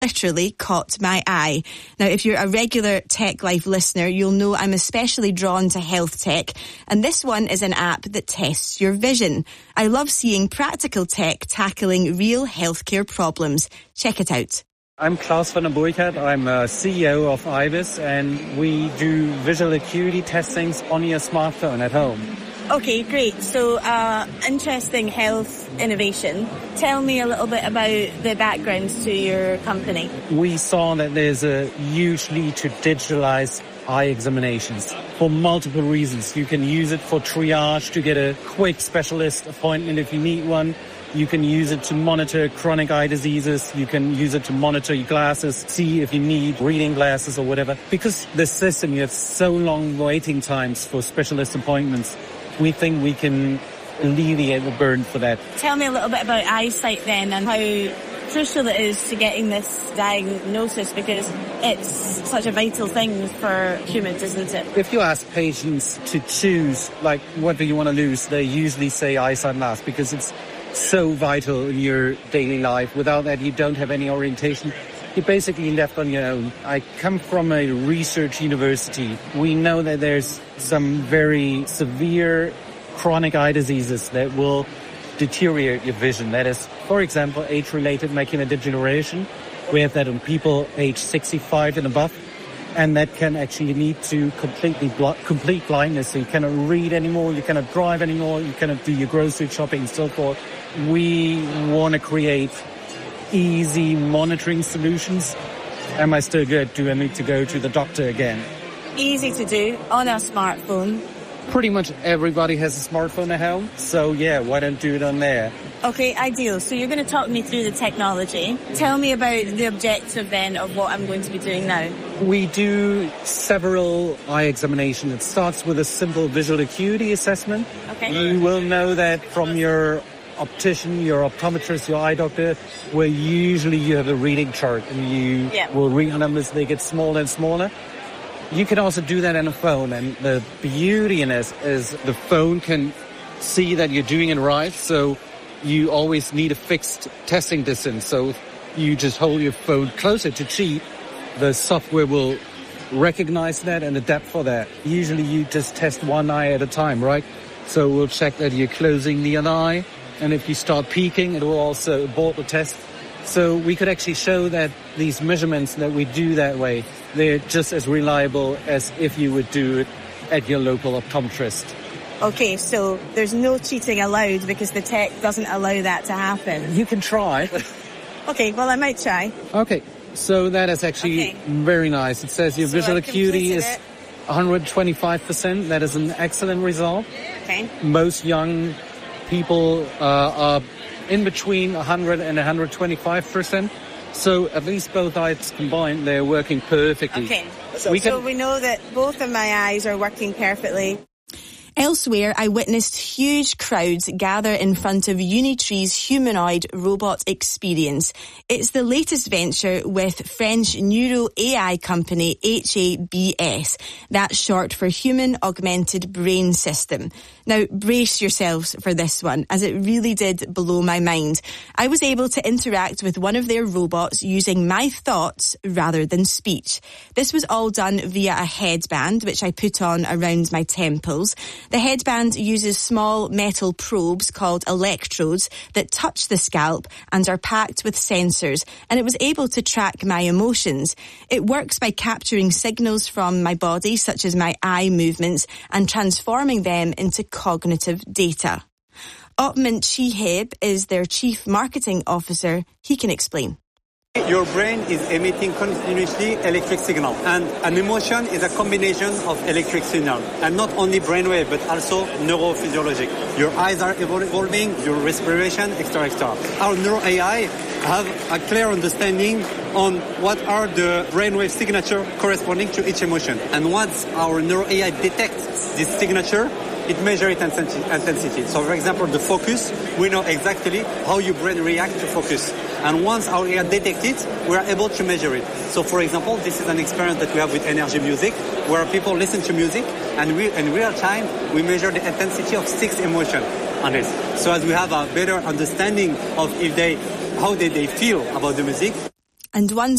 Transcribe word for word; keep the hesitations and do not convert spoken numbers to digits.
literally caught my eye. Now, if you're a regular Tech Life listener, you'll know I'm especially drawn to health tech, and this one is an app that tests your vision. I love seeing practical tech tackling real healthcare problems. Check it out. I'm Klaus van der Burkhardt. I'm a C E O of IBIS, and we do visual acuity testings on your smartphone at home. Okay, great. So, uh, interesting health innovation. Tell me a little bit about the backgrounds to your company. We saw that there's a huge need to digitalize eye examinations for multiple reasons. You can use it for triage to get a quick specialist appointment if you need one. You can use it to monitor chronic eye diseases. You can use it to monitor your glasses, see if you need reading glasses or whatever. Because the system, you have so long waiting times for specialist appointments. We think we can alleviate the burden for that. Tell me a little bit about eyesight then, and how crucial it is to getting this diagnosis, because it's such a vital thing for humans, isn't it? If you ask patients to choose, like, what do you want to lose, they usually say eyesight last, because it's so vital in your daily life. Without that, you don't have any orientation. You're basically left on your own. I come from a research university. We know that there's some very severe chronic eye diseases that will deteriorate your vision. That is, for example, age-related macular degeneration. We have that on people age sixty-five and above, and that can actually lead to completely bl- complete blindness. So you cannot read anymore, you cannot drive anymore, you cannot do your grocery shopping and so forth. We want to create easy monitoring solutions. Am I still good? Do I need to go to the doctor again? Easy to do on a smartphone. Pretty much everybody has a smartphone at home, so yeah, why don't do it on there? Okay, ideal. So you're going to talk me through the technology. Tell me about the objective then of what I'm going to be doing now. We do several eye examinations. It starts with a simple visual acuity assessment. Okay. You will know that from your optician, your optometrist, your eye doctor, where usually you have a reading chart and you yeah. will read them as they get smaller and smaller. You can also do that on a phone, and the beauty in this is the phone can see that you're doing it right, so you always need a fixed testing distance. So you just hold your phone closer to cheat, the software will recognize that and adapt for that. Usually you just test one eye at a time, right? So we'll check that you're closing the other eye, and if you start peeking, it will also abort the test. So we could actually show that these measurements that we do that way, they're just as reliable as if you would do it at your local optometrist. Okay, so there's no cheating allowed because the tech doesn't allow that to happen. You can try. Okay, well, I might try. Okay, so that is actually okay. Very nice. It says your so visual acuity is it. one hundred twenty-five percent. That is an excellent result. Okay. Most young people uh, are in between one hundred and one hundred twenty-five percent. So at least both eyes combined, they're working perfectly. Okay. So we, can... so we know that both of my eyes are working perfectly. Elsewhere, I witnessed huge crowds gather in front of Unitree's humanoid robot experience. It's the latest venture with French neuro A I company H A B S. That's short for Human Augmented Brain System. Now, brace yourselves for this one, as it really did blow my mind. I was able to interact with one of their robots using my thoughts rather than speech. This was all done via a headband, which I put on around my temples. The headband uses small metal probes called electrodes that touch the scalp and are packed with sensors, and it was able to track my emotions. It works by capturing signals from my body, such as my eye movements, and transforming them into cognitive data. Otman Chihib is their chief marketing officer. He can explain. Your brain is emitting continuously electric signal, and an emotion is a combination of electric signal, and not only brainwave but also neurophysiologic. Your eyes are evolving, your respiration, et cetera, et cetera. Our neuro A I have a clear understanding on what are the brainwave signature corresponding to each emotion, and once our neuro A I detects this signature, it measures its intensity. So, for example, the focus, we know exactly how your brain reacts to focus. And once our A I detects it, we are able to measure it. So, for example, this is an experiment that we have with Energy Music, where people listen to music, and we, in real time, we measure the intensity of six emotions on it. So as we have a better understanding of if they, how they, they feel about the music. And once